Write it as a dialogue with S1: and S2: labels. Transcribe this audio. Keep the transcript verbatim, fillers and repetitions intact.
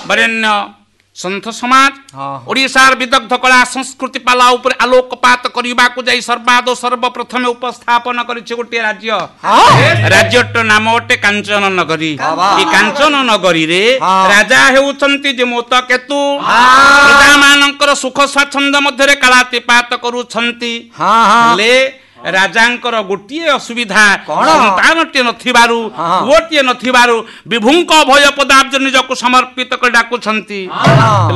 S1: ବରେଣ୍ୟ ସନ୍ଥ ସମାଜ
S2: ହଁ।
S1: ଓଡ଼ିଶାର ବିଦଗ୍ଧ କଳା ସଂସ୍କୃତି ପାଲା ଉପରେ ଆଲୋକପାତ କରିବାକୁ ଯାଇ ସର୍ବାଦ ସର୍ବପ୍ରଥମେ ଉପସ୍ଥାପନ କରିଛି ଗୋଟିଏ ରାଜ୍ୟ ରାଜ୍ୟର ନାମ ଅଟେ କାଞ୍ଚନ ନଗରୀ। ଏ କାଞ୍ଚନ ନଗରୀରେ ରାଜା ହେଉଛନ୍ତି ଯେମୋତ କେତୁ ପ୍ରଜାମାନଙ୍କର ସୁଖ ସ୍ୱାଚ୍ଛନ୍ଦ୍ୟ ମଧ୍ୟରେ କାଳାତିପାତ କରୁଛନ୍ତି। ହେଲେ ରାଜାଙ୍କର ଗୋଟିଏ ଅସୁବିଧା ସନ୍ତାନଟିଏ ନଥିବାରୁ ପୁଅଟିଏ ନଥିବାରୁ ବିଭୁଙ୍କ ଭୟ ପଦାବ୍ଜ ନିଜକୁ ସମର୍ପିତ କରି ଡାକୁଛନ୍ତି।